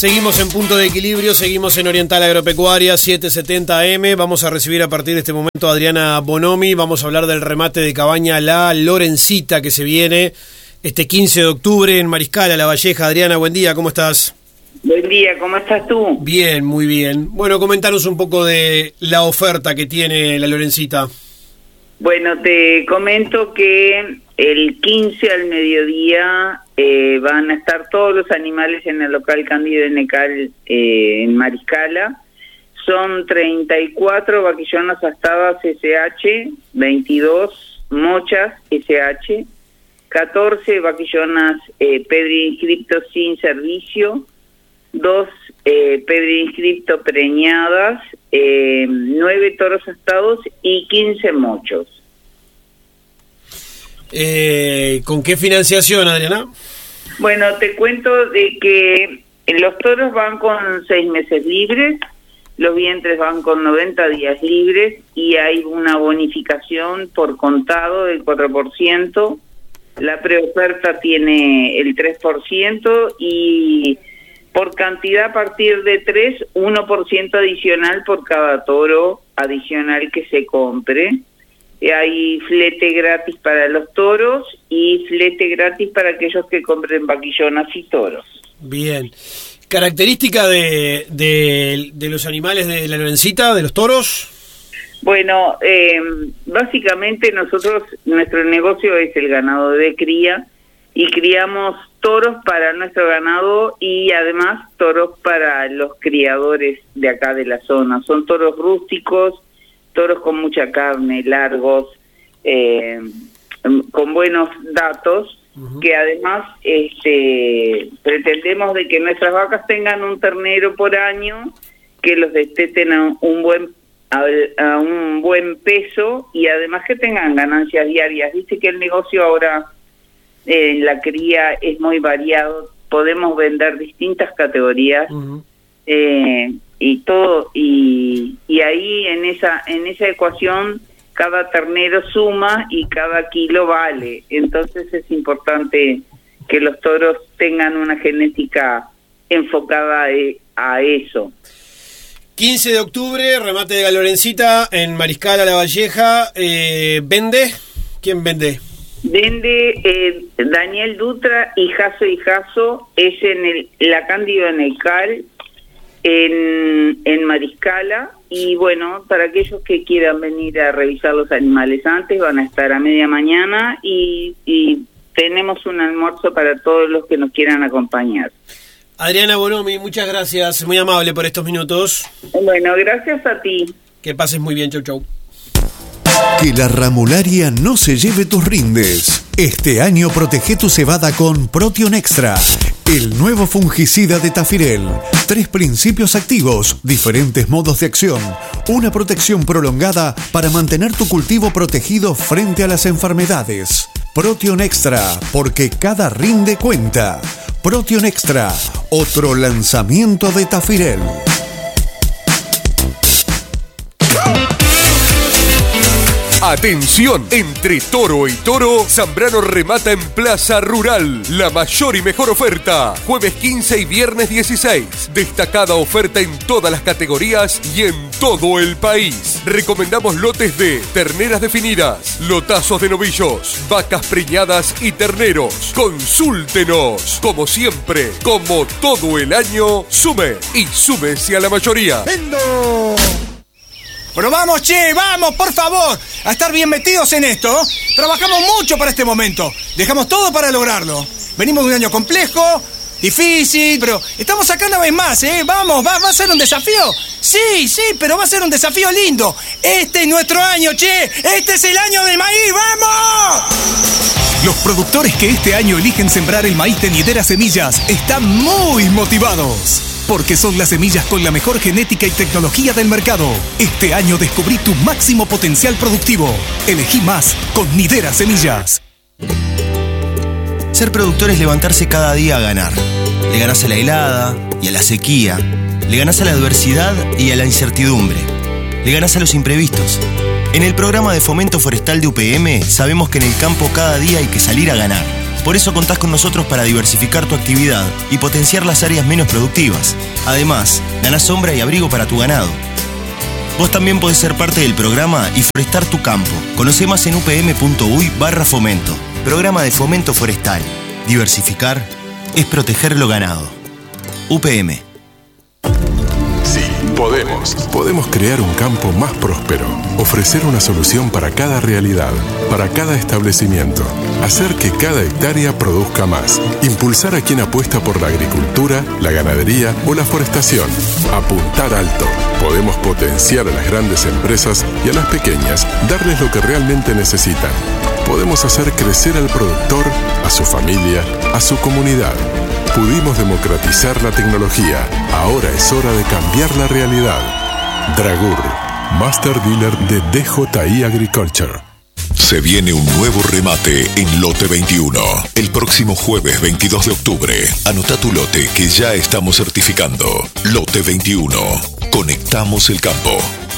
Seguimos en Punto de Equilibrio, seguimos en Oriental Agropecuaria 770 AM. Vamos a recibir a partir de este momento a Adriana Bonomi. Vamos a hablar del remate de cabaña La Lorencita que se viene este 15 de octubre en Mariscal, a La Valleja. Adriana, buen día, ¿cómo estás? Buen día, ¿cómo estás tú? Bien, muy bien. Bueno, comentanos un poco de la oferta que tiene La Lorencita. Bueno, te comento que el 15 al mediodía van a estar todos los animales en el local Cándido Enecal en Mariscala. Son 34 vaquillonas astadas SH, 22 mochas SH, 14 vaquillonas Pedri inscripto sin servicio, 2 Pedri inscripto preñadas, 9 toros astados y 15 mochos. ¿Con qué financiación, Adriana? Bueno, te cuento de que los toros van con 6 meses libres, los vientres van con 90 días libres y hay una bonificación por contado del 4%, la preoferta tiene el 3% y por cantidad a partir de 3, 1% adicional por cada toro adicional que se compre. Hay flete gratis para los toros y flete gratis para aquellos que compren vaquillonas y toros. Bien. ¿Característica de los animales de La Lorencita, de los toros? Bueno, básicamente nuestro negocio es el ganado de cría y criamos toros para nuestro ganado y además toros para los criadores de acá de la zona. Son toros rústicos, toros con mucha carne, largos, con buenos datos, que además pretendemos de que nuestras vacas tengan un ternero por año, que los desteten a un buen peso y además que tengan ganancias diarias. Viste que el negocio ahora en la cría es muy variado, podemos vender distintas categorías. Y todo y ahí en esa ecuación cada ternero suma y cada kilo vale, entonces es importante que los toros tengan una genética enfocada a eso. 15 de octubre, remate de La Lorencita en Mariscal a La Valleja. ¿Vende? ¿Quién vende? Vende Daniel Dutra y Jaso, es en la Cándido Enecal en Mariscala, y bueno, para aquellos que quieran venir a revisar los animales antes, van a estar a media mañana y tenemos un almuerzo para todos los que nos quieran acompañar. Adriana Bonomi, muchas gracias, muy amable por estos minutos. Bueno, gracias a ti. Que pases muy bien, chau chau. Que la ramularia no se lleve tus rindes. Este año protege tu cebada con Protion Extra, el nuevo fungicida de Tafirel. 3 principios activos, diferentes modos de acción, una protección prolongada para mantener tu cultivo protegido frente a las enfermedades. Protion Extra, porque cada rinde cuenta. Protion Extra, otro lanzamiento de Tafirel. Atención, entre toro y toro, Zambrano remata en Plaza Rural. La mayor y mejor oferta. Jueves 15 y viernes 16. Destacada oferta en todas las categorías y en todo el país. Recomendamos lotes de terneras definidas, lotazos de novillos, vacas preñadas y terneros. Consúltenos. Como siempre, como todo el año, sume y súmese a la mayoría. ¡Vendo! Pero vamos, che, vamos, por favor, a estar bien metidos en esto. Trabajamos mucho para este momento. Dejamos todo para lograrlo. Venimos de un año complejo, difícil, pero estamos acá una vez más, ¿eh? Vamos, va a ser un desafío. Sí, pero va a ser un desafío lindo. Este es nuestro año, che. Este es el año del maíz, ¡vamos! Los productores que este año eligen sembrar el maíz de Nidera Semillas están muy motivados. Porque son las semillas con la mejor genética y tecnología del mercado. Este año descubrí tu máximo potencial productivo. Elegí más con Nidera Semillas. Ser productor es levantarse cada día a ganar. Le ganás a la helada y a la sequía. Le ganás a la adversidad y a la incertidumbre. Le ganás a los imprevistos. En el programa de fomento forestal de UPM sabemos que en el campo cada día hay que salir a ganar. Por eso contás con nosotros para diversificar tu actividad y potenciar las áreas menos productivas. Además, ganás sombra y abrigo para tu ganado. Vos también podés ser parte del programa y forestar tu campo. Conoce más en upm.uy/fomento. Programa de Fomento Forestal. Diversificar es proteger lo ganado. UPM. Sí, podemos crear un campo más próspero, ofrecer una solución para cada realidad, para cada establecimiento, hacer que cada hectárea produzca más, impulsar a quien apuesta por la agricultura, la ganadería o la forestación, apuntar alto. Podemos potenciar a las grandes empresas y a las pequeñas, darles lo que realmente necesitan. Podemos hacer crecer al productor, a su familia, a su comunidad. Pudimos democratizar la tecnología. Ahora es hora de cambiar la realidad. Dragur, Master Dealer de DJI Agriculture. Se viene un nuevo remate en Lote 21. El próximo jueves 22 de octubre. Anota tu lote que ya estamos certificando. Lote 21. Conectamos el campo.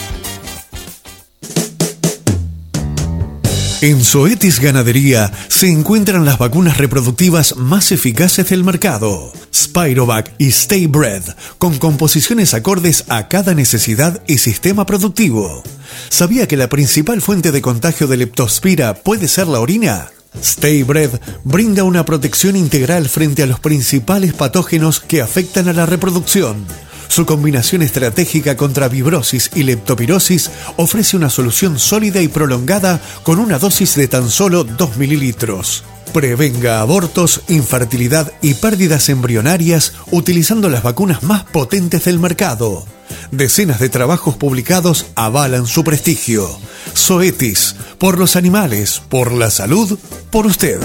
En Zoetis Ganadería se encuentran las vacunas reproductivas más eficaces del mercado. Spirovac y StayBred, con composiciones acordes a cada necesidad y sistema productivo. ¿Sabía que la principal fuente de contagio de leptospira puede ser la orina? StayBred brinda una protección integral frente a los principales patógenos que afectan a la reproducción. Su combinación estratégica contra fibrosis y leptospirosis ofrece una solución sólida y prolongada con una dosis de tan solo 2 mililitros. Prevenga abortos, infertilidad y pérdidas embrionarias utilizando las vacunas más potentes del mercado. Decenas de trabajos publicados avalan su prestigio. Zoetis, por los animales, por la salud, por usted.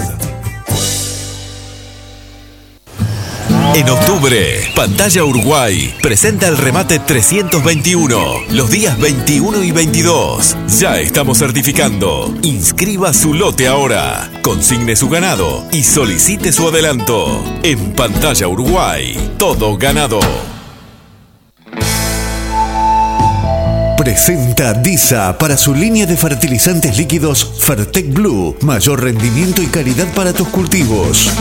En octubre, Pantalla Uruguay presenta el remate 321, los días 21 y 22. Ya estamos certificando. Inscriba su lote ahora, consigne su ganado y solicite su adelanto. En Pantalla Uruguay, todo ganado. Presenta DISA para su línea de fertilizantes líquidos Fertec Blue. Mayor rendimiento y calidad para tus cultivos.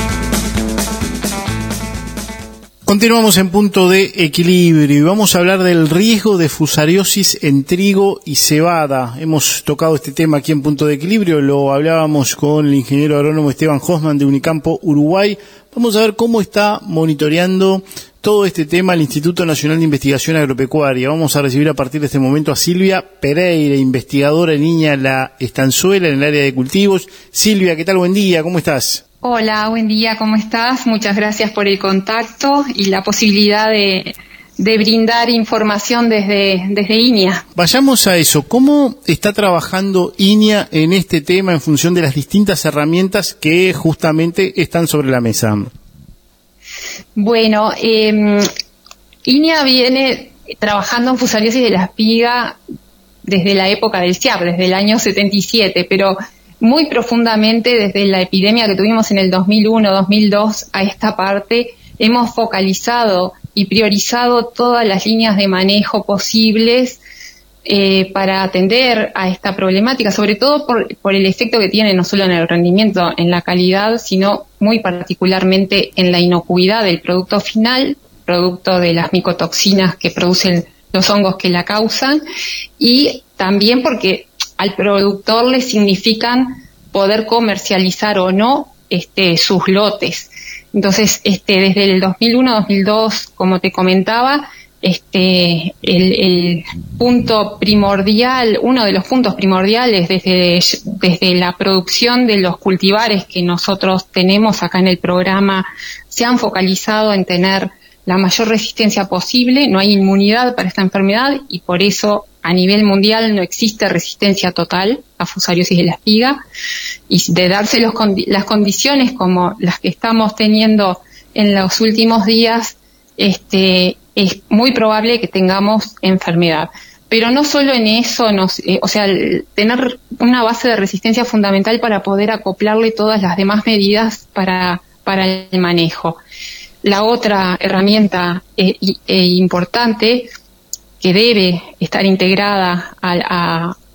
Continuamos en Punto de Equilibrio y vamos a hablar del riesgo de fusariosis en trigo y cebada. Hemos tocado este tema aquí en Punto de Equilibrio, lo hablábamos con el ingeniero agrónomo Esteban Hoffman de Unicampo Uruguay. Vamos a ver cómo está monitoreando todo este tema el Instituto Nacional de Investigación Agropecuaria. Vamos a recibir a partir de este momento a Silvia Pereira, investigadora en Línea La Estanzuela en el área de cultivos. Silvia, ¿qué tal? Buen día, ¿cómo estás? Hola, buen día, ¿cómo estás? Muchas gracias por el contacto y la posibilidad de brindar información desde INIA. Vayamos a eso. ¿Cómo está trabajando INIA en este tema en función de las distintas herramientas que justamente están sobre la mesa? Bueno, INIA viene trabajando en fusariosis de la espiga desde la época del CIAP, desde el año 77, pero muy profundamente desde la epidemia que tuvimos en el 2001-2002 a esta parte, hemos focalizado y priorizado todas las líneas de manejo posibles para atender a esta problemática, sobre todo por el efecto que tiene no solo en el rendimiento, en la calidad, sino muy particularmente en la inocuidad del producto final, producto de las micotoxinas que producen los hongos que la causan, y también porque al productor le significan poder comercializar o no sus lotes. Entonces, desde el 2001-2002, como te comentaba, el punto primordial, uno de los puntos primordiales desde la producción de los cultivares que nosotros tenemos acá en el programa, se han focalizado en tener la mayor resistencia posible. No hay inmunidad para esta enfermedad y por eso a nivel mundial no existe resistencia total a fusariosis de la espiga, y de darse las condiciones como las que estamos teniendo en los últimos días, es muy probable que tengamos enfermedad. Pero no solo en eso, tener una base de resistencia fundamental para poder acoplarle todas las demás medidas para el manejo. La otra herramienta importante que debe estar integrada a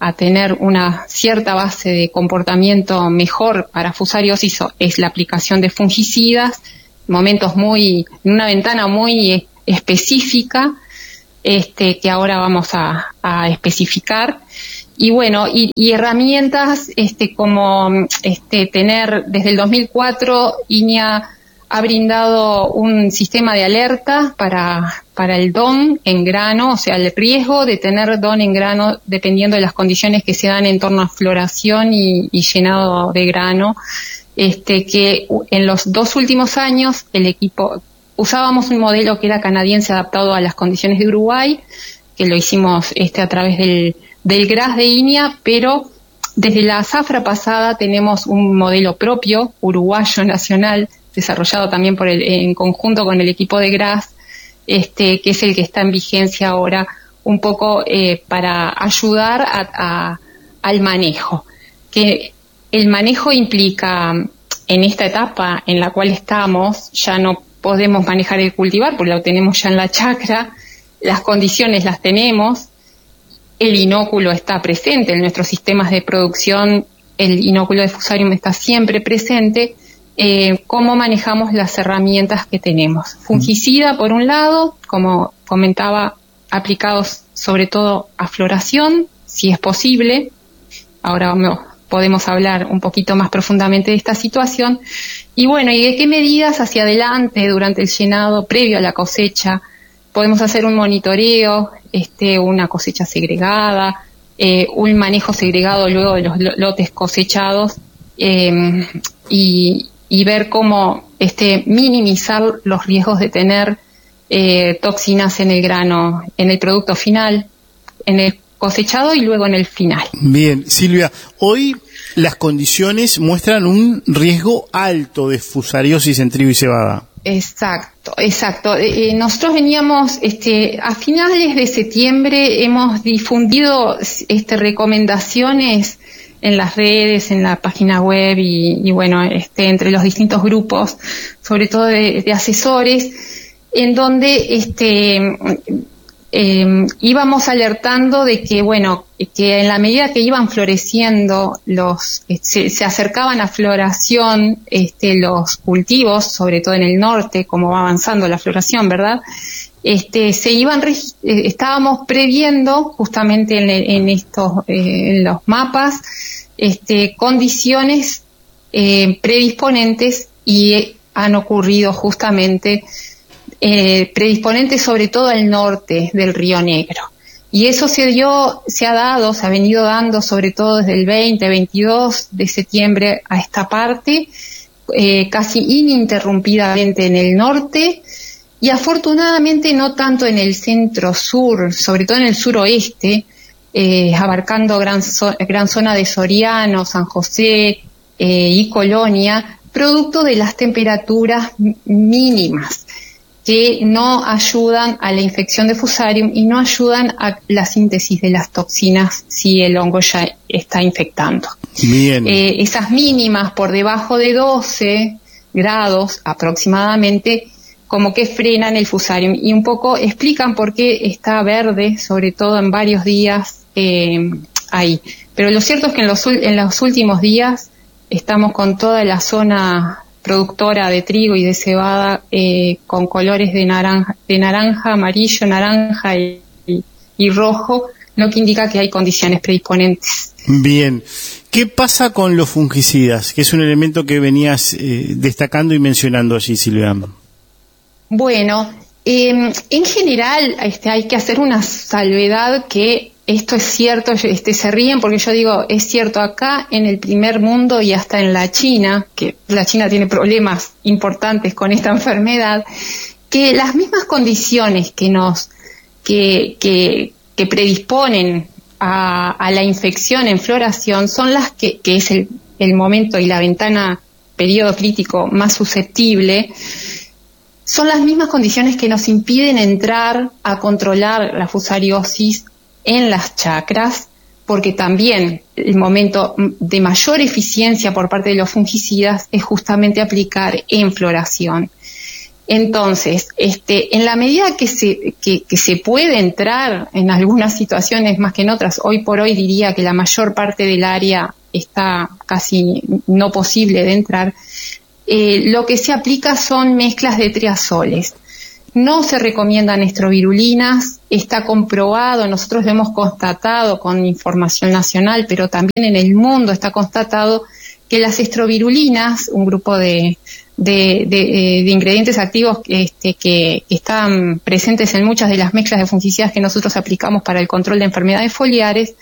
a tener una cierta base de comportamiento mejor para fusariosis es la aplicación de fungicidas, en una ventana muy específica, que ahora vamos a especificar. Y bueno, y herramientas como tener desde el 2004 INEA ha brindado un sistema de alerta para el DON en grano, o sea, el riesgo de tener DON en grano dependiendo de las condiciones que se dan en torno a floración y llenado de grano, que en los 2 últimos años el equipo usábamos un modelo que era canadiense adaptado a las condiciones de Uruguay, que lo hicimos a través del GRAS de INEA, pero desde la zafra pasada tenemos un modelo propio, uruguayo nacional, desarrollado también en conjunto con el equipo de GRAS, que es el que está en vigencia ahora, un poco para ayudar al manejo. Que el manejo implica, en esta etapa en la cual estamos, ya no podemos manejar el cultivar, porque lo tenemos ya en la chacra, las condiciones las tenemos, el inóculo está presente en nuestros sistemas de producción, el inóculo de Fusarium está siempre presente. Cómo manejamos las herramientas que tenemos. Fungicida, por un lado, como comentaba, aplicados sobre todo a floración, si es posible. Ahora podemos hablar un poquito más profundamente de esta situación. Y bueno, ¿y de qué medidas hacia adelante durante el llenado previo a la cosecha? Podemos hacer un monitoreo, una cosecha segregada, un manejo segregado luego de los lotes cosechados, y ver cómo minimizar los riesgos de tener toxinas en el grano, en el producto final, en el cosechado y luego en el final. Bien, Silvia, hoy las condiciones muestran un riesgo alto de fusariosis en trigo y cebada. Exacto. Nosotros veníamos, a finales de septiembre hemos difundido recomendaciones en las redes, en la página web y bueno, entre los distintos grupos, sobre todo de asesores, en donde íbamos alertando de que, bueno, que en la medida que iban floreciendo se acercaban a floración los cultivos, sobre todo en el norte, como va avanzando la floración, ¿verdad? Estábamos previendo justamente en los mapas condiciones predisponentes, y han ocurrido justamente predisponentes sobre todo al norte del Río Negro. Y eso se ha venido dando sobre todo desde el 22 de septiembre a esta parte, casi ininterrumpidamente en el norte, y afortunadamente no tanto en el centro-sur, sobre todo en el suroeste, abarcando gran zona de Soriano, San José y Colonia, producto de las temperaturas mínimas que no ayudan a la infección de Fusarium y no ayudan a la síntesis de las toxinas si el hongo ya está infectando. Bien. Esas mínimas por debajo de 12 grados aproximadamente como que frenan el Fusarium y un poco explican por qué está verde, sobre todo en varios días ahí. Pero lo cierto es que en los últimos días estamos con toda la zona productora de trigo y de cebada con colores de naranja, amarillo, naranja y rojo, lo que indica que hay condiciones predisponentes. Bien. ¿Qué pasa con los fungicidas? Que es un elemento que venías destacando y mencionando allí, Silvia. Bueno, en general hay que hacer una salvedad que esto es cierto, se ríen porque yo digo, es cierto acá en el primer mundo y hasta en la China, que la China tiene problemas importantes con esta enfermedad, que las mismas condiciones que predisponen a la infección en floración son las que es el momento y la ventana, periodo crítico más susceptible, son las mismas condiciones que nos impiden entrar a controlar la fusariosis en las chacras, porque también el momento de mayor eficiencia por parte de los fungicidas es justamente aplicar en floración. Entonces, en la medida que se puede entrar en algunas situaciones más que en otras, hoy por hoy diría que la mayor parte del área está casi no posible de entrar, lo que se aplica son mezclas de triazoles. No se recomiendan estrovirulinas, está comprobado, nosotros lo hemos constatado con información nacional, pero también en el mundo está constatado que las estrovirulinas, un grupo de ingredientes activos que están presentes en muchas de las mezclas de fungicidas que nosotros aplicamos para el control de enfermedades foliares,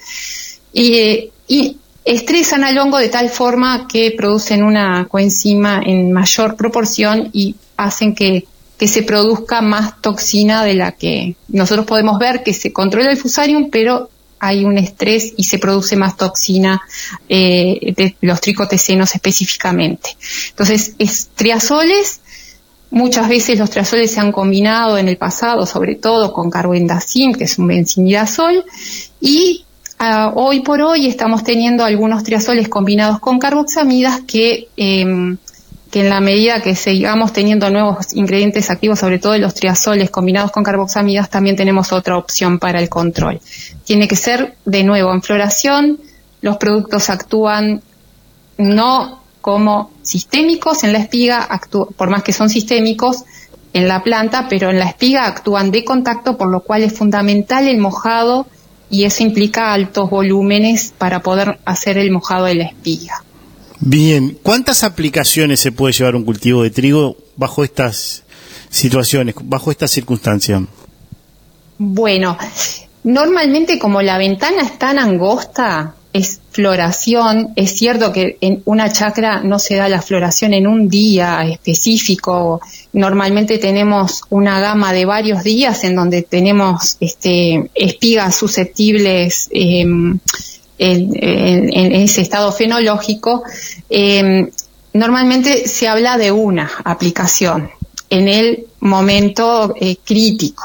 y estresan al hongo de tal forma que producen una coenzima en mayor proporción y hacen que se produzca más toxina de la que nosotros podemos ver, que se controla el Fusarium, pero hay un estrés y se produce más toxina de los tricotecenos específicamente. Entonces, triazoles, muchas veces los triazoles se han combinado en el pasado, sobre todo con carbendazim, que es un benzimidazol, y hoy por hoy estamos teniendo algunos triazoles combinados con carboxamidas que en la medida que sigamos teniendo nuevos ingredientes activos, sobre todo los triazoles combinados con carboxamidas, también tenemos otra opción para el control. Tiene que ser, de nuevo, en floración. Los productos actúan no como sistémicos en la espiga, por más que son sistémicos en la planta, pero en la espiga actúan de contacto, por lo cual es fundamental el mojado, y eso implica altos volúmenes para poder hacer el mojado de la espiga. Bien, ¿cuántas aplicaciones se puede llevar un cultivo de trigo bajo estas situaciones, bajo esta circunstancia? Bueno, normalmente como la ventana es tan angosta, es floración. Es cierto que en una chacra no se da la floración en un día específico. Normalmente tenemos una gama de varios días en donde tenemos espigas susceptibles en ese estado fenológico. Normalmente se habla de una aplicación en el momento crítico.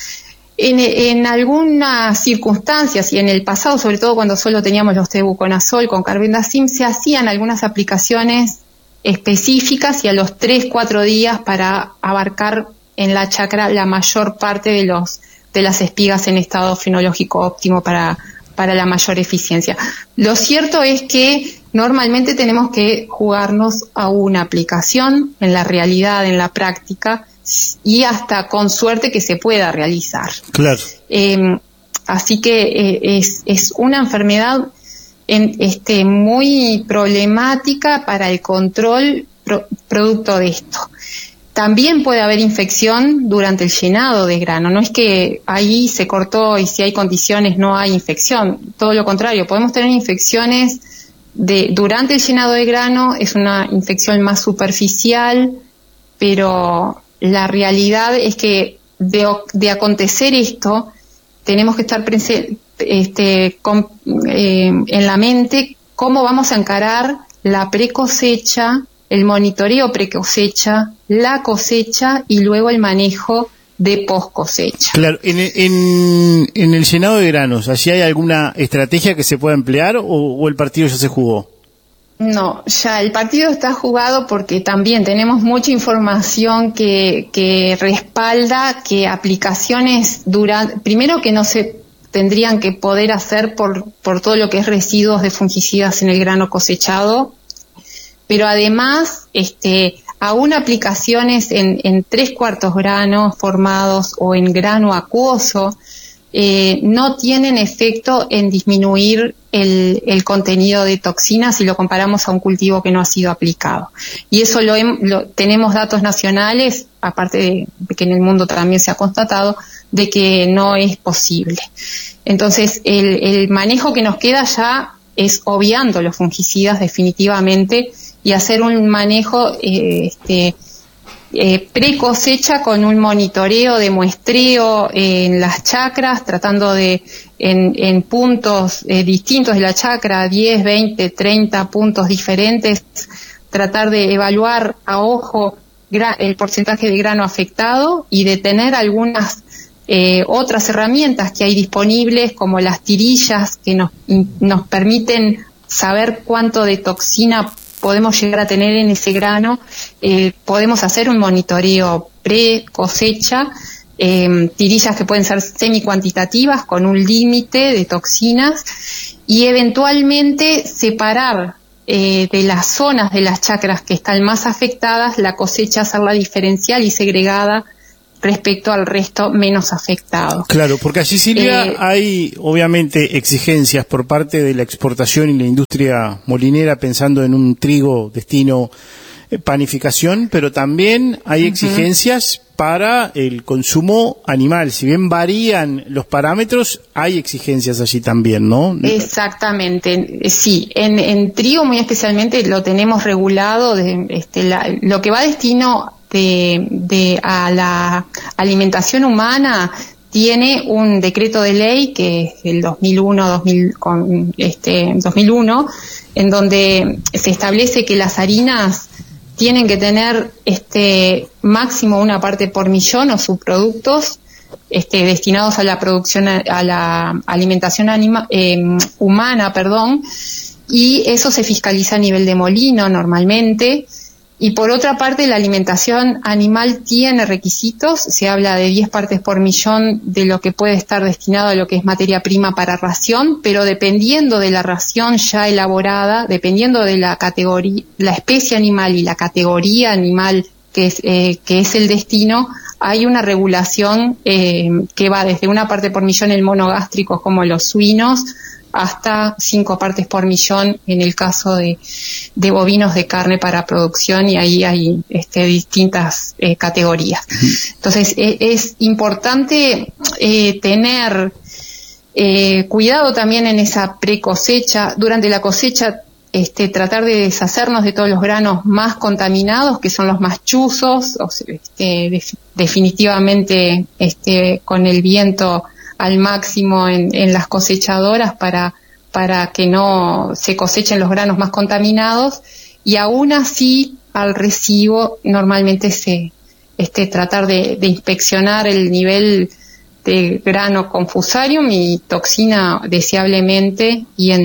En algunas circunstancias y en el pasado, sobre todo cuando solo teníamos los tebuconazol con carbendazim, se hacían algunas aplicaciones específicas y a los 3-4 días para abarcar en la chacra la mayor parte de las espigas en estado fenológico óptimo para la mayor eficiencia. Lo cierto es que normalmente tenemos que jugarnos a una aplicación en la realidad, en la práctica, y hasta con suerte que se pueda realizar. Claro. Así que es una enfermedad muy problemática para el control producto de esto. También puede haber infección durante el llenado de grano. No es que ahí se cortó y si hay condiciones no hay infección. Todo lo contrario, podemos tener infecciones durante el llenado de grano. Es una infección más superficial, pero la realidad es que de acontecer esto, tenemos que estar en la mente cómo vamos a encarar la precosecha, el monitoreo precosecha, la cosecha y luego el manejo de post cosecha. Claro, en el llenado de granos, ¿allí hay alguna estrategia que se pueda emplear o el partido ya se jugó? No, ya el partido está jugado porque también tenemos mucha información que respalda que aplicaciones primero que no se tendrían que poder hacer por todo lo que es residuos de fungicidas en el grano cosechado, pero además aún aplicaciones en 3/4 granos formados o en grano acuoso no tienen efecto en disminuir el contenido de toxinas si lo comparamos a un cultivo que no ha sido aplicado. Y eso tenemos datos nacionales, aparte de que en el mundo también se ha constatado, de que no es posible. Entonces, el manejo que nos queda ya es obviando los fungicidas definitivamente y hacer un manejo pre-cosecha con un monitoreo de muestreo en las chacras, tratando de en puntos distintos de la chacra, 10, 20, 30 puntos diferentes, tratar de evaluar a ojo el porcentaje de grano afectado y de tener algunas otras herramientas que hay disponibles, como las tirillas que nos permiten saber cuánto de toxina podemos llegar a tener en ese grano. Podemos hacer un monitoreo pre-cosecha, tirillas que pueden ser semi-cuantitativas con un límite de toxinas, y eventualmente separar de las zonas de las chacras que están más afectadas la cosecha, hacerla diferencial y segregada respecto al resto menos afectado. Claro, porque allí, Silvia, hay obviamente exigencias por parte de la exportación y la industria molinera pensando en un trigo destino panificación, pero también hay exigencias para el consumo animal. Si bien varían los parámetros, hay exigencias allí también, ¿no? Exactamente, sí. En trigo muy especialmente lo tenemos regulado, lo que va destino a la alimentación humana tiene un decreto de ley que es el 2001, en donde se establece que las harinas tienen que tener máximo una parte por millón o subproductos destinados a la producción, a la alimentación humana, y eso se fiscaliza a nivel de molino normalmente. Y por otra parte, la alimentación animal tiene requisitos, se habla de 10 partes por millón de lo que puede estar destinado a lo que es materia prima para ración, pero dependiendo de la ración ya elaborada, dependiendo de la categoría, la especie animal y la categoría animal que es el destino, hay una regulación que va desde una parte por millón en monogástricos como los suinos, hasta 5 partes por millón en el caso de bovinos de carne para producción, y ahí hay distintas categorías. Entonces es importante tener cuidado también en esa pre-cosecha. Durante la cosecha tratar de deshacernos de todos los granos más contaminados, que son los más chuzos, definitivamente con el viento al máximo en las cosechadoras para que no se cosechen los granos más contaminados, y aún así al recibo normalmente tratar de inspeccionar el nivel de grano con fusarium y toxina deseablemente,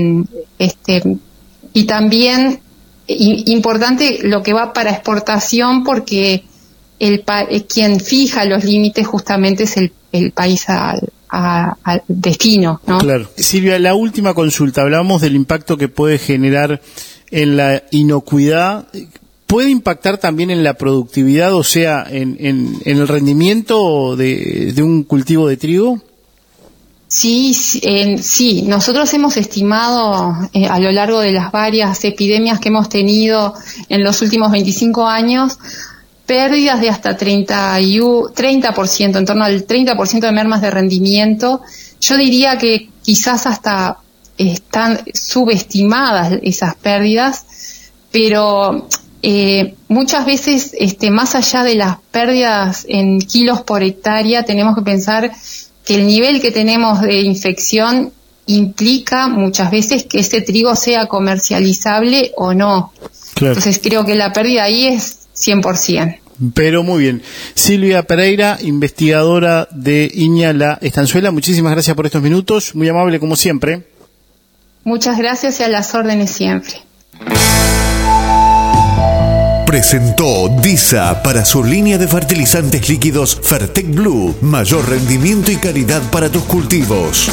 y también importante lo que va para exportación, porque quien fija los límites justamente es el país al destino, ¿no? Claro. Silvia, la última consulta. Hablábamos del impacto que puede generar en la inocuidad. ¿Puede impactar también en la productividad, o sea, en el rendimiento de un cultivo de trigo? Sí, nosotros hemos estimado a lo largo de las varias epidemias que hemos tenido en los últimos 25 años, pérdidas de hasta 30%, en torno al 30% de mermas de rendimiento. Yo diría que quizás hasta están subestimadas esas pérdidas, pero muchas veces, más allá de las pérdidas en kilos por hectárea, tenemos que pensar que el nivel que tenemos de infección implica muchas veces que ese trigo sea comercializable o no. Claro. Entonces creo que la pérdida ahí es 100%. Pero muy bien. Silvia Pereira, investigadora de INEA La Estanzuela, muchísimas gracias por estos minutos, muy amable como siempre. Muchas gracias y a las órdenes siempre. Presentó DISA para su línea de fertilizantes líquidos Fertec Blue. Mayor rendimiento y calidad para tus cultivos.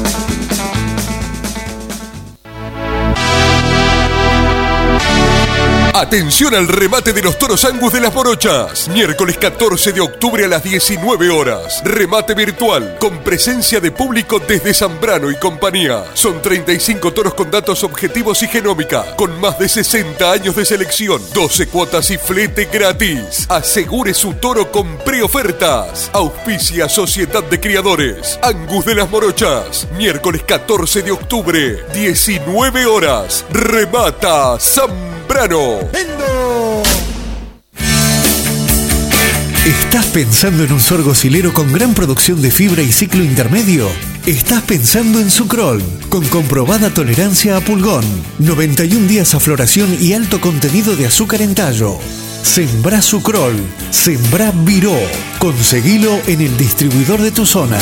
Atención al remate de los toros Angus de las Morochas. Miércoles 14 de octubre a las 19 horas. Remate virtual con presencia de público desde Zambrano y compañía. Son 35 toros con datos objetivos y genómica, con más de 60 años de selección, 12 cuotas y flete gratis. Asegure su toro con preofertas. Auspicia Sociedad de Criadores Angus de las Morochas. Miércoles 14 de octubre, 19 horas. Remata Zambrano. ¿Estás pensando en un sorgo-silero con gran producción de fibra y ciclo intermedio? Estás pensando en Sucrol, con comprobada tolerancia a pulgón, 91 días a floración y alto contenido de azúcar en tallo. Sembrá Sucrol, sembrá Viró. Conseguilo en el distribuidor de tu zona.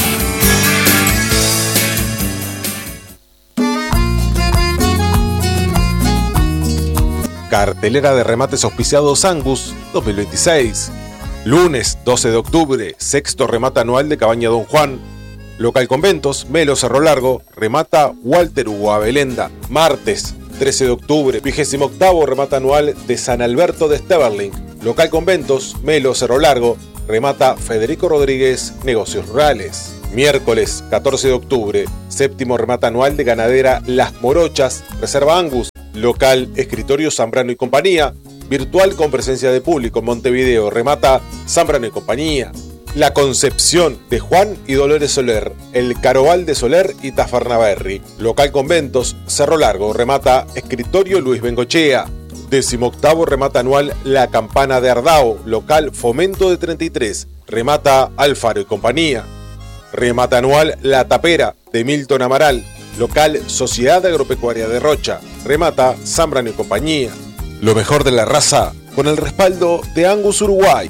Cartelera de remates auspiciados Angus 2026. Lunes 12 de octubre, sexto remate anual de Cabaña Don Juan. Local Conventos, Melo Cerro Largo, remata Walter Hugo Abelenda. Martes 13 de octubre, 28º remate anual de San Alberto de Steverling. Local Conventos, Melo Cerro Largo, remata Federico Rodríguez, Negocios Rurales. Miércoles 14 de octubre, séptimo remate anual de Ganadera Las Morochas, Reserva Angus. Local Escritorio Zambrano y Compañía, virtual con presencia de público en Montevideo, remata Zambrano y Compañía. La Concepción de Juan y Dolores Soler, El Caroval de Soler y Tafarnaberry. Local Conventos, Cerro Largo, remata Escritorio Luis Bengochea. 18º remate anual La Campana de Ardao, local Fomento de 33, remata Alfaro y Compañía. Remate anual La Tapera de Milton Amaral, local Sociedad Agropecuaria de Rocha, remata Zambrano y Compañía. Lo mejor de la raza con el respaldo de Angus Uruguay.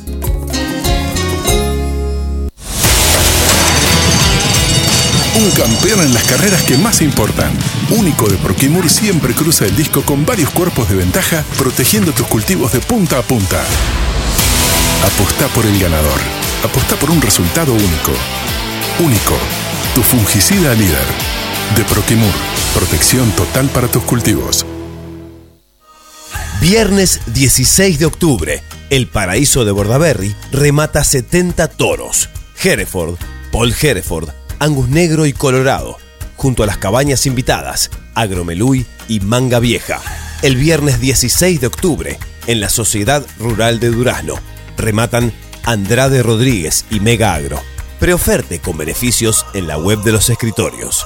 Un campeón en las carreras que más importan. Único de Proquimur siempre cruza el disco con varios cuerpos de ventaja, protegiendo tus cultivos de punta a punta. Apostá por el ganador. Apostá por un resultado único. Único. Tu fungicida líder. De Proquimur. Protección total para tus cultivos. Viernes 16 de octubre. El Paraíso de Bordaberry remata 70 toros. Hereford, Paul Hereford, Angus Negro y Colorado, junto a las cabañas invitadas, Agromeluy y Manga Vieja. El viernes 16 de octubre, en la Sociedad Rural de Durazno, rematan Andrade Rodríguez y Mega Agro. Preoferte con beneficios en la web de los escritorios.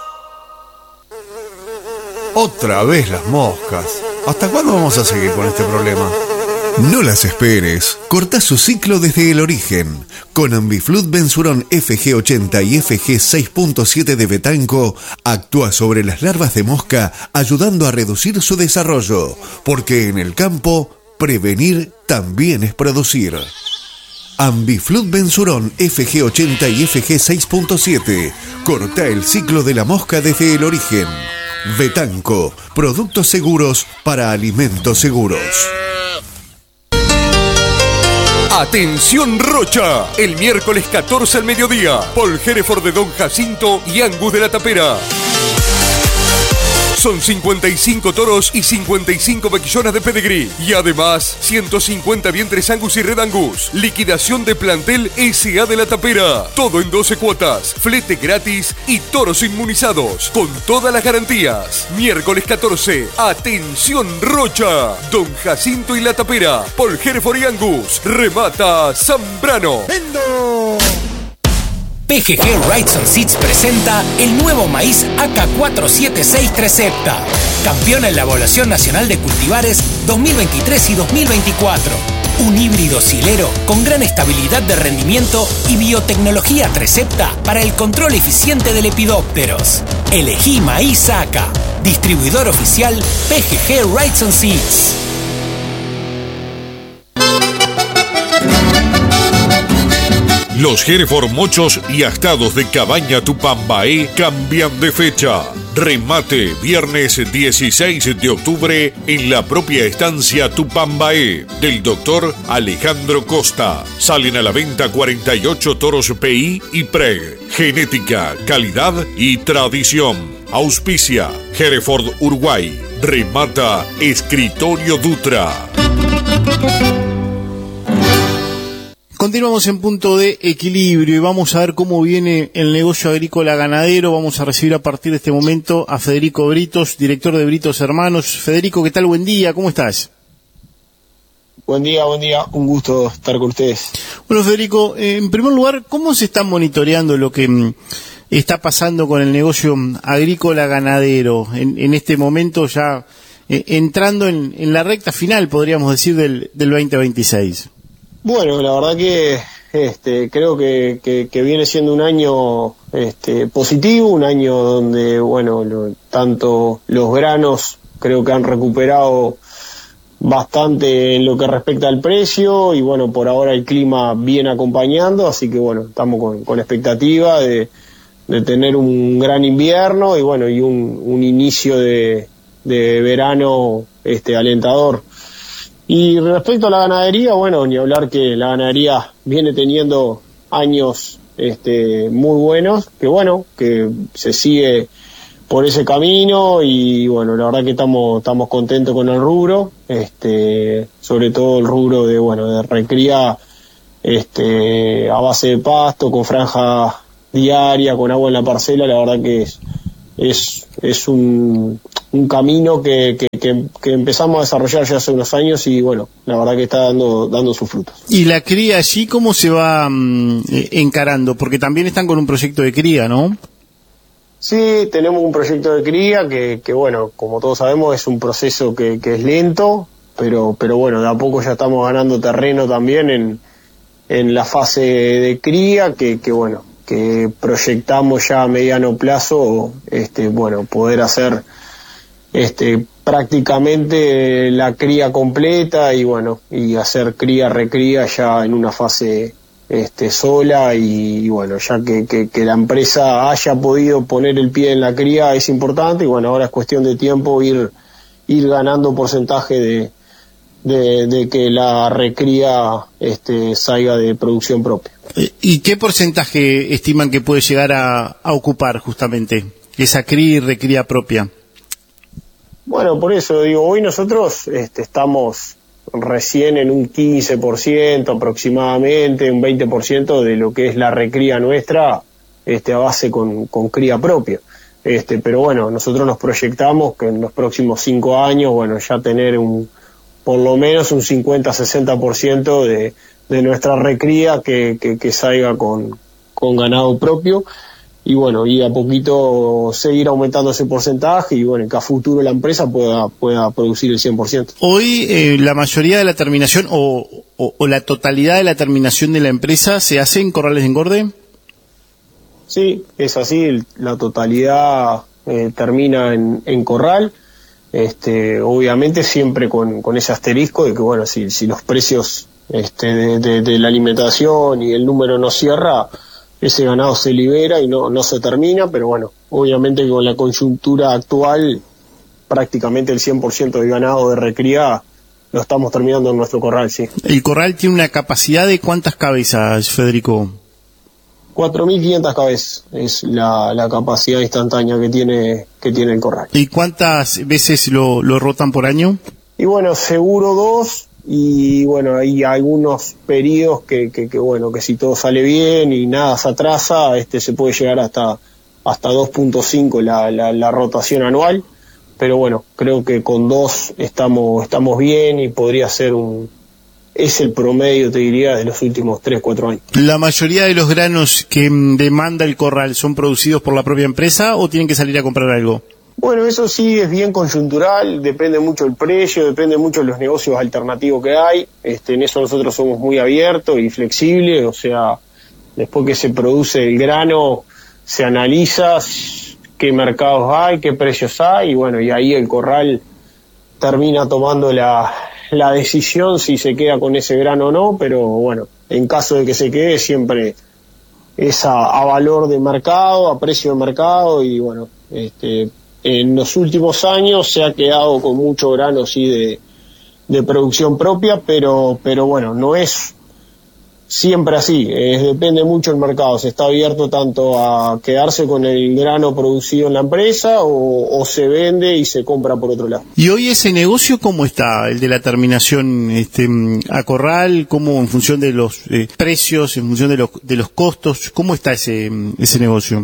Otra vez las moscas. ¿Hasta cuándo vamos a seguir con este problema? No las esperes. Corta su ciclo desde el origen. Con Ambiflut Bensurón FG80 y FG6.7 de Betanco, actúa sobre las larvas de mosca, ayudando a reducir su desarrollo. Porque en el campo, prevenir también es producir. Ambiflut Bensurón FG80 y FG6.7. Corta el ciclo de la mosca desde el origen. Betanco, productos seguros para alimentos seguros. Atención Rocha, el miércoles 14 al mediodía, Paul Hereford de Don Jacinto y Angus de la Tapera. Son 55 toros y 55 vaquillonas de pedigrí. Y además, 150 vientres Angus y Red Angus. Liquidación de plantel SA de la Tapera. Todo en 12 cuotas, flete gratis y toros inmunizados. Con todas las garantías. Miércoles 14, atención Rocha. Don Jacinto y la Tapera. Paul Hereford y Angus. Remata Zambrano. ¡Vendo! PGG Rights and Seeds presenta el nuevo maíz AK476 Trecepta, campeón en la Evaluación Nacional de Cultivares 2023 y 2024. Un híbrido silero con gran estabilidad de rendimiento y biotecnología Trecepta para el control eficiente de lepidópteros. Elegí maíz AK. Distribuidor oficial PGG Rights and Seeds. Los Hereford mochos y astados de Cabaña Tupambaé cambian de fecha. Remate viernes 16 de octubre en la propia estancia Tupambaé del doctor Alejandro Costa. Salen a la venta 48 toros PI y PREG. Genética, calidad y tradición. Auspicia Hereford Uruguay. Remata Escritorio Dutra. Continuamos en punto de equilibrio y vamos a ver cómo viene el negocio agrícola ganadero. Vamos a recibir a partir de este momento a Federico Britos, director de Britos Hermanos. Federico, ¿qué tal? Buen día, ¿cómo estás? Buen día, un gusto estar con ustedes. Bueno, Federico, en primer lugar, ¿cómo se está monitoreando lo que está pasando con el negocio agrícola ganadero en este momento ya entrando en la recta final, podríamos decir, del 2026? Bueno, la verdad que creo que viene siendo un año positivo, un año donde, bueno, tanto los granos creo que han recuperado bastante en lo que respecta al precio y, bueno, por ahora el clima viene acompañando, así que, bueno, estamos con expectativa de tener un gran invierno y, bueno, y un inicio de verano alentador. Y respecto a la ganadería, bueno, ni hablar que la ganadería viene teniendo años muy buenos, que se sigue por ese camino y bueno, la verdad que estamos contentos con el rubro, sobre todo el rubro de recría, a base de pasto, con franja diaria, con agua en la parcela. La verdad que es un camino que empezamos a desarrollar ya hace unos años y bueno, la verdad que está dando sus frutos. ¿Y la cría allí cómo se va encarando? Porque también están con un proyecto de cría, ¿no? Sí, tenemos un proyecto de cría que bueno, como todos sabemos es un proceso que es lento, pero bueno, de a poco ya estamos ganando terreno también en la fase de cría que bueno, que proyectamos ya a mediano plazo, poder hacer prácticamente la cría completa y bueno, y hacer recría ya en una fase sola y bueno, ya que la empresa haya podido poner el pie en la cría es importante y bueno, ahora es cuestión de tiempo ir ganando porcentaje de que la recría salga de producción propia. ¿Y qué porcentaje estiman que puede llegar a ocupar justamente esa cría y recría propia? Bueno, por eso digo, hoy nosotros estamos recién en un 15% aproximadamente, un 20% de lo que es la recría nuestra, a base con cría propia. Pero bueno, nosotros nos proyectamos que en los próximos 5 años, bueno, ya tener por lo menos un 50-60% de nuestra recría que salga con ganado propio. Y bueno, y a poquito seguir aumentando ese porcentaje y bueno, que a futuro la empresa pueda producir el 100%. Hoy la mayoría de la terminación o la totalidad de la terminación de la empresa se hace en corrales de engorde. Sí, es así, la totalidad termina en corral, obviamente siempre con ese asterisco de que bueno, si los precios de la alimentación y el número no cierra, ese ganado se libera y no se termina, pero bueno, obviamente con la coyuntura actual, prácticamente el 100% del ganado de recría lo estamos terminando en nuestro corral, sí. ¿El corral tiene una capacidad de cuántas cabezas, Federico? 4.500 cabezas es la capacidad instantánea que tiene el corral. ¿Y cuántas veces lo rotan por año? Y bueno, seguro 2. Y bueno, hay algunos periodos que bueno, que si todo sale bien y nada se atrasa, se puede llegar hasta 2.5 la rotación anual, pero bueno, creo que con 2 estamos bien y podría ser es el promedio, te diría, de los últimos 3-4 años. ¿La mayoría de los granos que demanda el corral son producidos por la propia empresa o tienen que salir a comprar algo? Bueno, eso sí es bien coyuntural, depende mucho el precio, depende mucho de los negocios alternativos que hay. En eso nosotros somos muy abiertos y flexibles, o sea, después que se produce el grano, se analiza qué mercados hay, qué precios hay, y bueno, y ahí el corral termina tomando la decisión si se queda con ese grano o no, pero bueno, en caso de que se quede siempre es a valor de mercado, a precio de mercado, y bueno, en los últimos años se ha quedado con mucho grano sí de producción propia, pero bueno, no es siempre así, depende mucho del mercado, se está abierto tanto a quedarse con el grano producido en la empresa o se vende y se compra por otro lado. ¿Y hoy ese negocio cómo está, el de la terminación a corral, cómo en función de los precios, en función de los costos, cómo está ese negocio?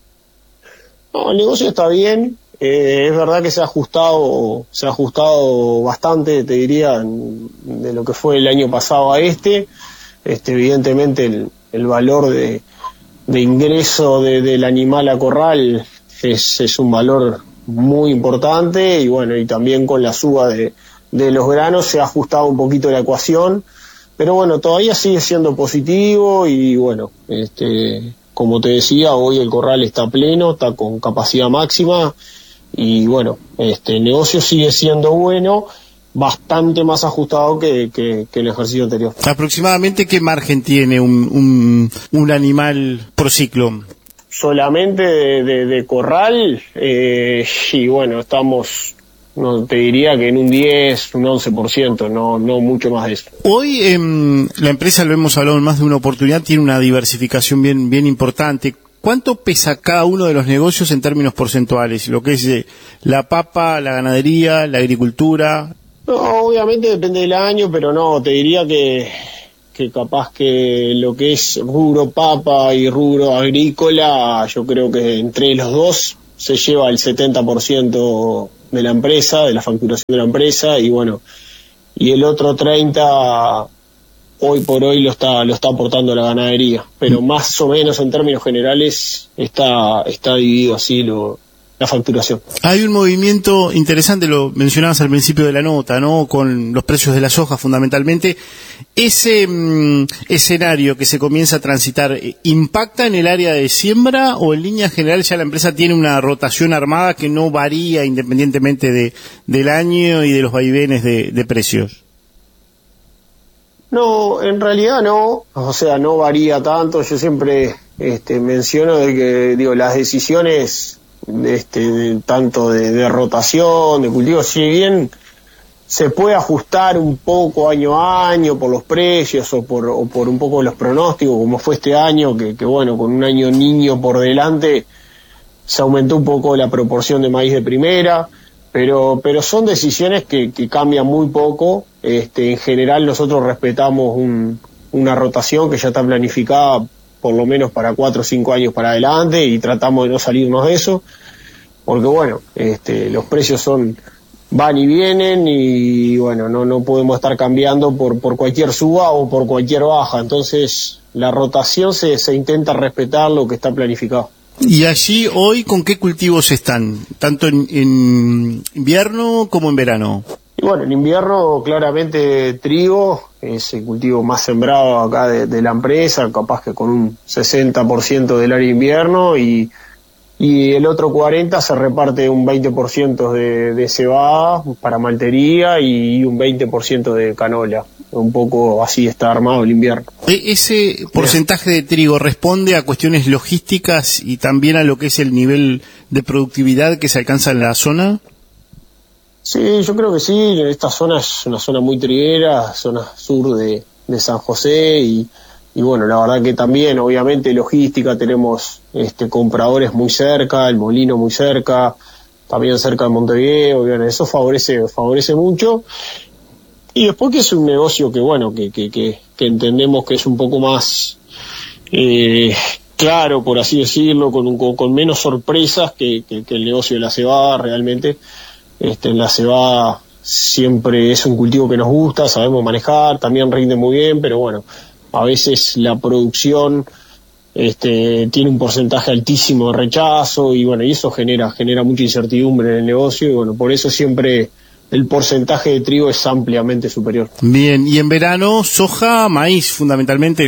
No, el negocio está bien. Es verdad que se ha ajustado bastante, te diría, de lo que fue el año pasado a evidentemente el valor de ingreso del animal a corral es un valor muy importante y bueno, y también con la suba de los granos se ha ajustado un poquito la ecuación, pero bueno, todavía sigue siendo positivo y bueno, como te decía, hoy el corral está pleno, está con capacidad máxima y bueno, el negocio sigue siendo bueno, bastante más ajustado que el ejercicio anterior. ¿Aproximadamente qué margen tiene un animal por ciclo? Solamente de corral, y bueno, estamos no te diría que en un 10, un 11%, no mucho más de eso. Hoy la empresa, lo hemos hablado en más de una oportunidad, tiene una diversificación bien importante. ¿Cuánto pesa cada uno de los negocios en términos porcentuales? Lo que es la papa, la ganadería, la agricultura. No, obviamente depende del año, pero no, te diría que capaz que lo que es rubro papa y rubro agrícola, yo creo que entre los dos se lleva el 70% de la empresa, de la facturación de la empresa, y bueno, y el otro 30% hoy por hoy lo está aportando la ganadería, pero más o menos en términos generales está dividido así la facturación. Hay un movimiento interesante, lo mencionabas al principio de la nota, ¿no? Con los precios de la soja fundamentalmente. Ese escenario que se comienza a transitar, ¿impacta en el área de siembra o en línea general ya la empresa tiene una rotación armada que no varía independientemente del año y de los vaivenes de precios? No, en realidad no, o sea, no varía tanto. Yo siempre menciono de que, digo, las decisiones tanto de rotación, de cultivo, si bien se puede ajustar un poco año a año por los precios o por un poco los pronósticos, como fue este año, que bueno, con un año niño por delante se aumentó un poco la proporción de maíz de primera, pero son decisiones que cambian muy poco. En general nosotros respetamos una rotación que ya está planificada por lo menos para 4 o 5 años para adelante, y tratamos de no salirnos de eso, porque bueno, los precios van y vienen, y bueno, no podemos estar cambiando por cualquier suba o por cualquier baja. Entonces la rotación se intenta respetar lo que está planificado. ¿Y allí hoy con qué cultivos están? ¿Tanto en invierno como en verano? Y bueno, en invierno claramente trigo es el cultivo más sembrado acá de la empresa, capaz que con un 60% del área de invierno, y el otro 40% se reparte un 20% de cebada para maltería y un 20% de canola. Un poco así está armado el invierno. ¿Ese porcentaje de trigo responde a cuestiones logísticas y también a lo que es el nivel de productividad que se alcanza en la zona? Sí, yo creo que sí. Esta zona es una zona muy triguera, zona sur de San José, y bueno, la verdad que también, obviamente, logística, tenemos compradores muy cerca, el molino muy cerca, también cerca de Montevideo, bueno, eso favorece mucho. Y después que es un negocio que, bueno, que entendemos que es un poco más claro, por así decirlo, con menos sorpresas que el negocio de la cebada realmente. En la cebada siempre es un cultivo que nos gusta, sabemos manejar, también rinde muy bien, pero bueno, a veces la producción tiene un porcentaje altísimo de rechazo, y bueno, y eso genera mucha incertidumbre en el negocio, y bueno, por eso siempre el porcentaje de trigo es ampliamente superior. Bien, ¿y en verano soja, maíz fundamentalmente?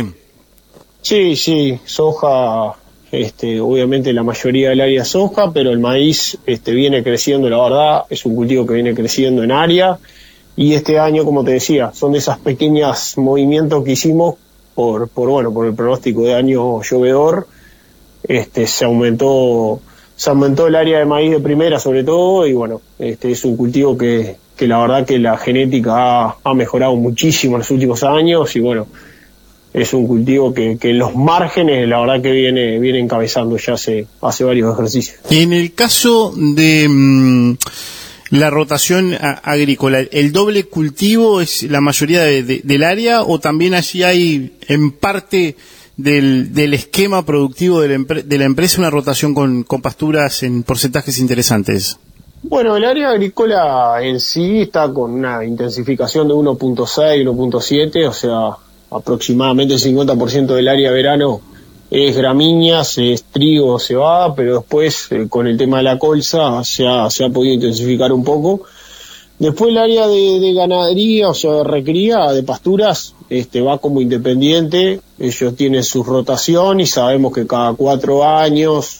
Sí, soja, obviamente la mayoría del área es soja, pero el maíz viene creciendo, la verdad, es un cultivo que viene creciendo en área, y este año, como te decía, son de esas pequeñas movimientos que hicimos por el pronóstico de año llovedor. Se aumentó el área de maíz de primera sobre todo, y bueno, es un cultivo que la verdad que la genética ha mejorado muchísimo en los últimos años, y bueno, es un cultivo que en los márgenes la verdad que viene encabezando ya hace varios ejercicios. En el caso de la rotación agrícola, ¿el doble cultivo es la mayoría del área, o también allí hay en parte del esquema productivo de la empresa una rotación con pasturas en porcentajes interesantes? Bueno, el área agrícola en sí está con una intensificación de 1.6, 1.7, o sea, aproximadamente el 50% del área verano es gramíneas, es trigo, cebada, pero después con el tema de la colza se ha podido intensificar un poco. Después el área de ganadería, o sea, de recría, de pasturas, va como independiente. Ellos tienen su rotación y sabemos que cada 4 años,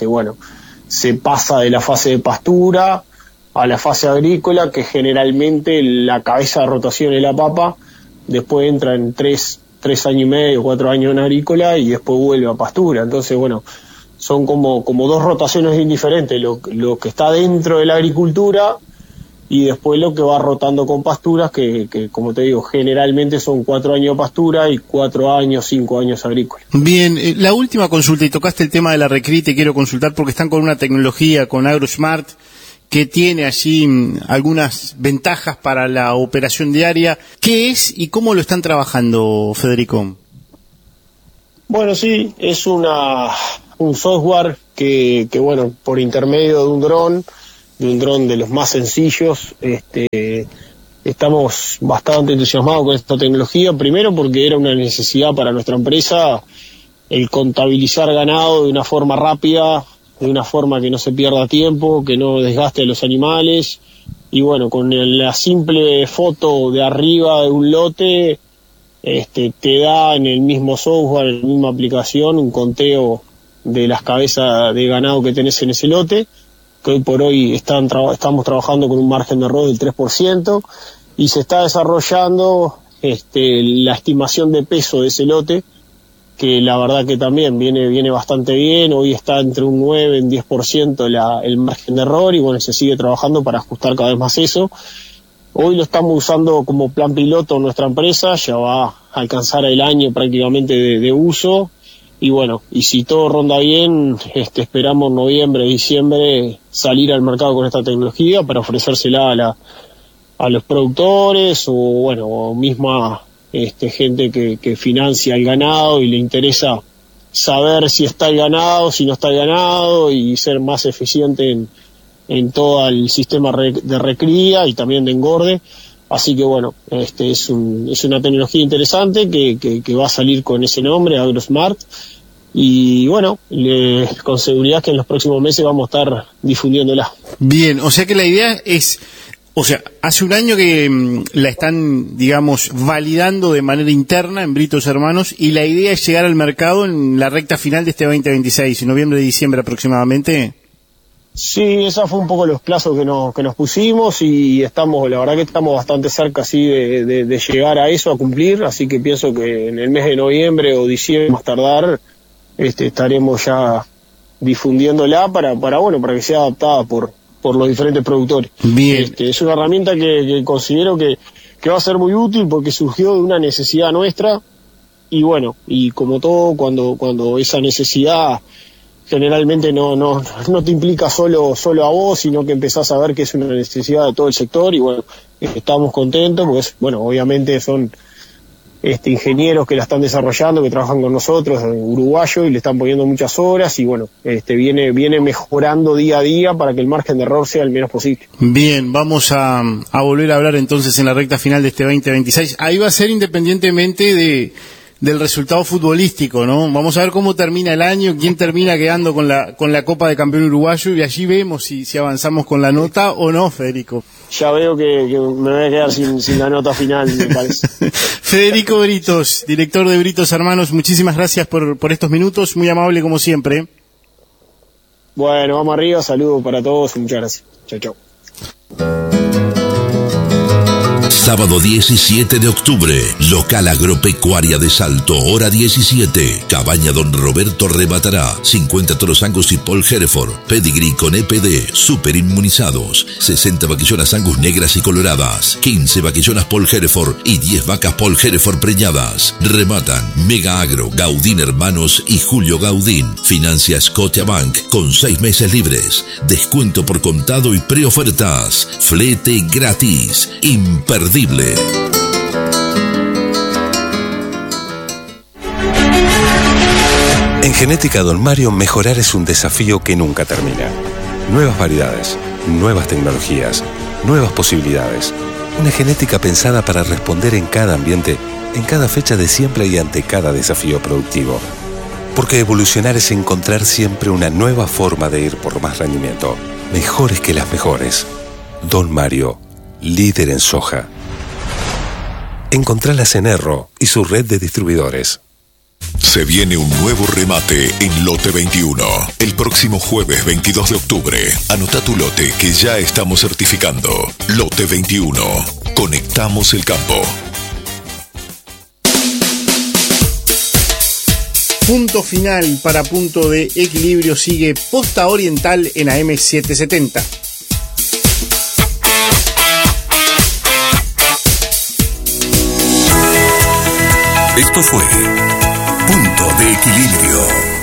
se pasa de la fase de pastura a la fase agrícola, que generalmente la cabeza de rotación es la papa. Después entra en 3 años y medio, 4 años en agrícola, y después vuelve a pastura. Entonces, bueno, son como 2 rotaciones bien diferentes. Lo que está dentro de la agricultura y después lo que va rotando con pasturas, que como te digo, generalmente son 4 años de pastura y 4 años, 5 años agrícolas. Bien, la última consulta, y tocaste el tema de la recría, te quiero consultar porque están con una tecnología, con AgroSmart, que tiene allí algunas ventajas para la operación diaria. ¿Qué es y cómo lo están trabajando, Federico? Bueno, sí, es un software que bueno, por intermedio de un dron de los más sencillos, estamos bastante entusiasmados con esta tecnología, primero porque era una necesidad para nuestra empresa el contabilizar ganado de una forma rápida, de una forma que no se pierda tiempo, que no desgaste a los animales, y bueno, con la simple foto de arriba de un lote, te da en el mismo software, en la misma aplicación, un conteo de las cabezas de ganado que tenés en ese lote, que hoy por hoy estamos trabajando con un margen de error del 3%, y se está desarrollando la estimación de peso de ese lote, que la verdad que también viene bastante bien. Hoy está entre un 9 y un 10% el margen de error, y bueno, se sigue trabajando para ajustar cada vez más eso. Hoy lo estamos usando como plan piloto en nuestra empresa, ya va a alcanzar el año prácticamente de uso, y bueno, y si todo ronda bien, esperamos noviembre, diciembre salir al mercado con esta tecnología para ofrecérsela a los productores o misma gente que financia el ganado y le interesa saber si está el ganado, si no está el ganado, y ser más eficiente en todo el sistema de recría y también de engorde. Así que bueno, es una tecnología interesante que va a salir con ese nombre, AgroSmart, y bueno, con seguridad que en los próximos meses vamos a estar difundiéndola. Bien, o sea que la idea es, hace un año que la están, digamos, validando de manera interna en Britos Hermanos, y la idea es llegar al mercado en la recta final de este 2026, en noviembre, diciembre aproximadamente. Sí, esa fue un poco los plazos que nos pusimos, y la verdad que estamos bastante cerca así de llegar a eso, a cumplir, así que pienso que en el mes de noviembre o diciembre más tardar estaremos ya difundiéndola para que sea adaptada por los diferentes productores. Bien. Es una herramienta que considero que va a ser muy útil porque surgió de una necesidad nuestra, y bueno, y como todo, cuando esa necesidad generalmente no te implica solo a vos, sino que empezás a ver que es una necesidad de todo el sector, y bueno, estamos contentos porque obviamente son ingenieros que la están desarrollando, que trabajan con nosotros, uruguayos, y le están poniendo muchas horas, y bueno, viene mejorando día a día para que el margen de error sea el menos posible. Bien, vamos a volver a hablar entonces en la recta final de este 2026. Ahí va a ser independientemente del resultado futbolístico, ¿no? Vamos a ver cómo termina el año, quién termina quedando con la Copa de Campeón Uruguayo, y allí vemos si avanzamos con la nota o no, Federico. Ya veo que me voy a quedar sin la nota final, me parece. Federico Britos, director de Britos Hermanos, muchísimas gracias por estos minutos, muy amable como siempre. Bueno, vamos arriba, saludos para todos, muchas gracias. Chau, chau. Sábado 17 de octubre, local agropecuaria de Salto, hora 17. Cabaña Don Roberto rematará 50 toros Angus y Paul Hereford, pedigree con EPD, super inmunizados, 60 vaquillonas Angus negras y coloradas, 15 vaquillonas Paul Hereford y 10 vacas Paul Hereford preñadas. Rematan Mega Agro, Gaudín Hermanos y Julio Gaudín. Financia Scotiabank con 6 meses libres. Descuento por contado y preofertas. Flete gratis. Imperdible. En Genética Don Mario, mejorar es un desafío que nunca termina. Nuevas variedades, nuevas tecnologías, nuevas posibilidades. Una genética pensada para responder en cada ambiente, en cada fecha de siembra y ante cada desafío productivo. Porque evolucionar es encontrar siempre una nueva forma de ir por más rendimiento. Mejores que las mejores. Don Mario, líder en soja. Encontralas en Erro y su red de distribuidores. Se viene un nuevo remate en Lote 21. El próximo jueves 22 de octubre. Anota tu lote que ya estamos certificando. Lote 21. Conectamos el campo. Punto final para Punto de Equilibrio. Sigue Posta Oriental en AM 770. Esto fue Punto de Equilibrio.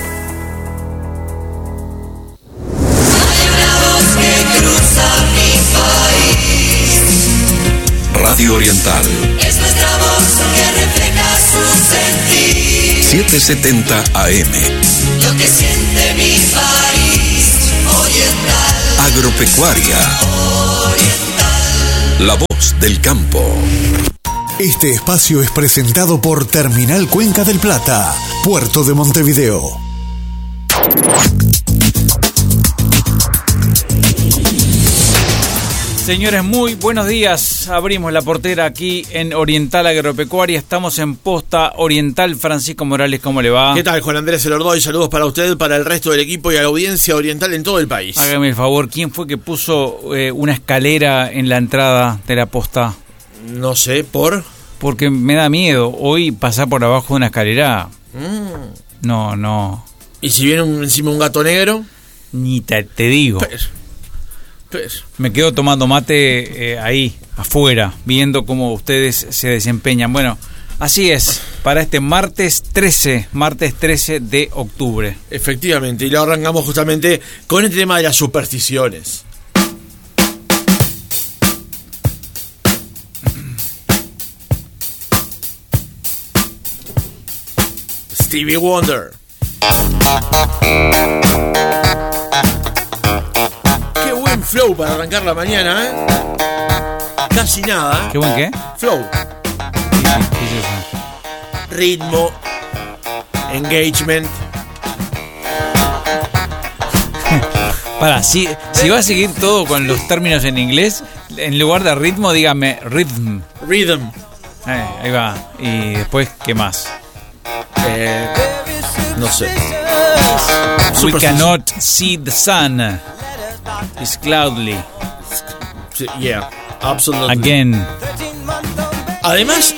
Radio Oriental. Es nuestra voz que refleja su sentir. 770 AM. Lo que siente mi país. Oriental. Agropecuaria. Oriental. La voz del campo. Este espacio es presentado por Terminal Cuenca del Plata, Puerto de Montevideo. Señores, muy buenos días. Abrimos la portera aquí en Oriental Agropecuaria. Estamos en Posta Oriental. Francisco Morales, ¿cómo le va? ¿Qué tal, Juan Andrés Elordoy? Saludos para usted, para el resto del equipo y a la audiencia oriental en todo el país. Hágame el favor, ¿quién fue que puso una escalera en la entrada de la posta? No sé, Porque me da miedo. Hoy pasar por abajo de una escalera... No. ¿Y si viene encima un gato negro? Ni te digo. Me quedo tomando mate ahí, afuera, viendo cómo ustedes se desempeñan. Bueno, así es, para este martes 13 de octubre. Efectivamente, y lo arrancamos justamente con el tema de las supersticiones. Stevie Wonder. Qué buen flow para arrancar la mañana, ¿eh? Casi nada, ¿eh? ¿Qué buen qué? Flow. Ritmo. Engagement. Para, si va a seguir todo con los términos en inglés, en lugar de ritmo, dígame rhythm. Rhythm. Ahí va. Y después, ¿qué más? No sé. We cannot see the sun. It's cloudy. Yeah, absolutely. Again. Además,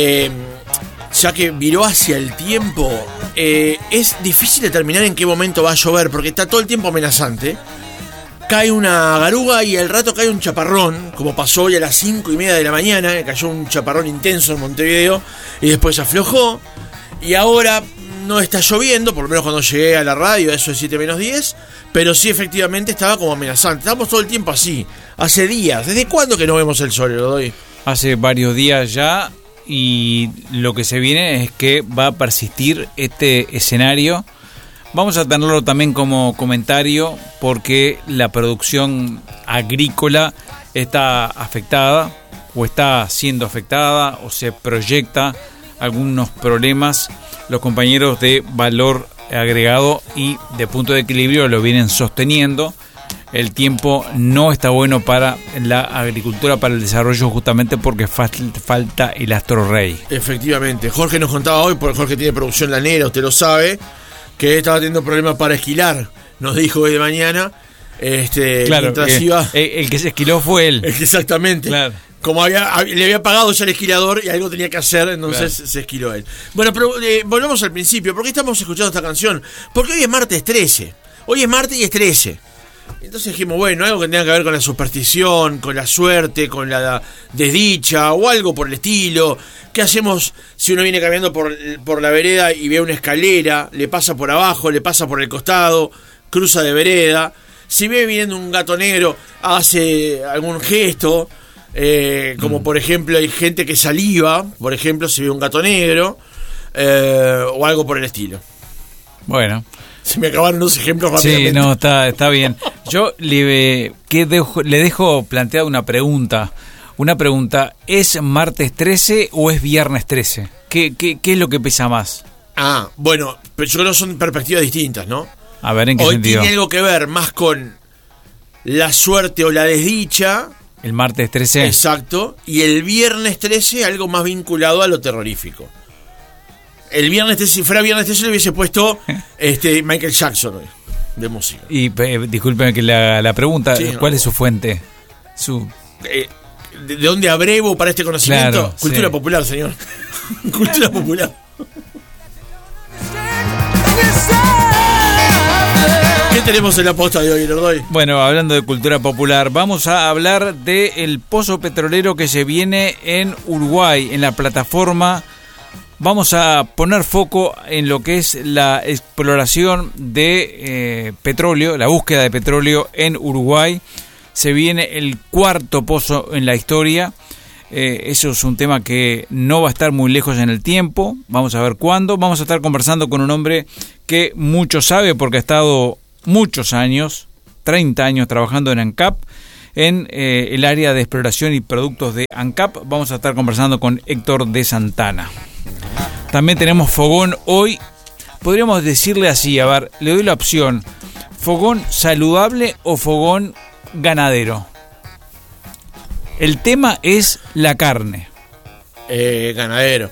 ya que viró hacia el tiempo, es difícil determinar en qué momento va a llover, porque está todo el tiempo amenazante. Cae una garuga y al rato cae un chaparrón, como pasó hoy a las 5:30 de la mañana, cayó un chaparrón intenso en Montevideo y después aflojó. Y ahora no está lloviendo, por lo menos cuando llegué a la radio, eso es 7 menos 10, pero sí efectivamente estaba como amenazante. Estamos todo el tiempo así, hace días. ¿Desde cuándo que no vemos el sol, lo doy? Hace varios días ya, y lo que se viene es que va a persistir este escenario. Vamos a tenerlo también como comentario porque la producción agrícola está afectada, o está siendo afectada, o se proyecta algunos problemas. Los compañeros de Valor Agregado y de Punto de Equilibrio lo vienen sosteniendo. El tiempo no está bueno para la agricultura, para el desarrollo, justamente porque falta el astro rey. Efectivamente. Jorge nos contaba hoy, porque Jorge tiene producción lanera, usted lo sabe, que estaba teniendo problemas para esquilar. Nos dijo hoy de mañana. Claro, mientras iba... el que se esquiló fue él. Exactamente. Claro. Como le había pagado ya el esquilador y algo tenía que hacer, entonces claro, se esquiló él. Bueno, pero volvemos al principio. ¿Por qué estamos escuchando esta canción? Porque hoy es martes 13. Hoy es martes y es 13. Entonces dijimos, bueno, algo que tenga que ver con la superstición, con la suerte, con la desdicha o algo por el estilo. ¿Qué hacemos si uno viene caminando por la vereda y ve una escalera, le pasa por abajo, le pasa por el costado, cruza de vereda? Si ve viniendo un gato negro, hace algún gesto, como por ejemplo hay gente que saliva, por ejemplo, si ve un gato negro, o algo por el estilo. Bueno. Se me acabaron los ejemplos rápidamente. Sí, no, está bien. Yo le dejo planteada una pregunta. ¿Es martes 13 o es viernes 13? ¿Qué es lo que pesa más? Bueno, pero yo creo que son perspectivas distintas, ¿no? A ver, ¿en qué sentido? Hoy tiene algo que ver más con la suerte o la desdicha. El martes 13. Exacto. Y el viernes 13 algo más vinculado a lo terrorífico. El viernes 13, si fuera viernes 13 le hubiese puesto Michael Jackson hoy, de música. Y discúlpeme que la pregunta, sí, ¿cuál es su fuente? ¿De dónde abrevo para este conocimiento? Claro, Cultura popular, señor. Cultura popular. ¿Qué tenemos en la posta de hoy, Lordoy? Bueno, hablando de cultura popular, vamos a hablar del pozo petrolero que se viene en Uruguay, en la plataforma vamos a poner foco en lo que es la exploración de petróleo, la búsqueda de petróleo en Uruguay. Se viene el 4.º pozo en la historia. Eso es un tema que no va a estar muy lejos en el tiempo. Vamos a ver cuándo. Vamos a estar conversando con un hombre que mucho sabe porque ha estado muchos años, 30 años trabajando en ANCAP, en el área de exploración y productos de ANCAP. Vamos a estar conversando con Héctor de Santana. También tenemos fogón hoy. Podríamos decirle así, a ver, le doy la opción: fogón saludable o fogón ganadero. El tema es la carne. Ganadero.